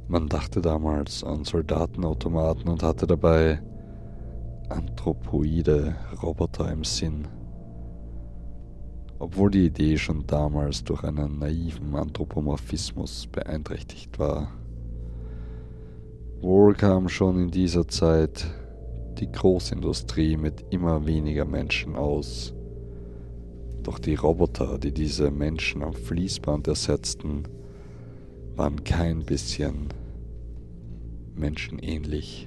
Man dachte damals an Soldatenautomaten und hatte dabei anthropoide Roboter im Sinn. Obwohl die Idee schon damals durch einen naiven Anthropomorphismus beeinträchtigt war. Wohl kam schon in dieser Zeit die Großindustrie mit immer weniger Menschen aus. Doch die Roboter, die diese Menschen am Fließband ersetzten, waren kein bisschen menschenähnlich.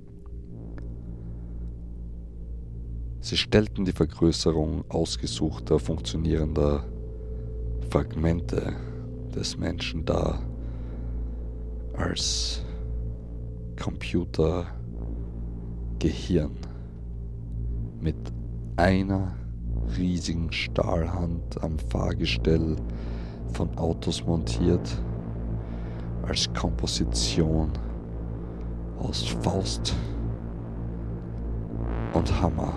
Sie stellten die Vergrößerung ausgesuchter, funktionierender Fragmente des Menschen dar, als Computergehirn mit einer riesigen Stahlhand am Fahrgestell von Autos montiert, als Komposition aus Faust und Hammer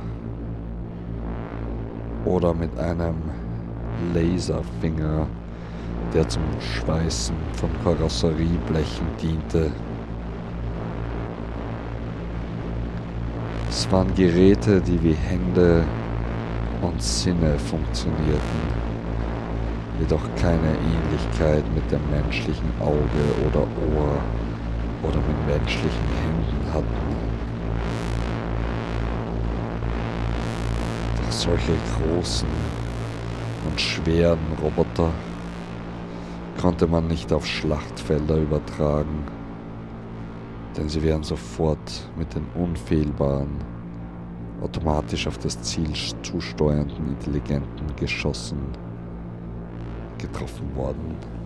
oder mit einem Laserfinger, der zum Schweißen von Karosserieblechen diente. Es waren Geräte, die wie Hände und Sinne funktionierten, jedoch keine Ähnlichkeit mit dem menschlichen Auge oder Ohr oder mit menschlichen Händen hatten. Doch solche großen und schweren Roboter konnte man nicht auf Schlachtfelder übertragen, denn sie wären sofort mit den unfehlbaren, automatisch auf das Ziel zusteuernden, intelligenten Geschossen getroffen worden.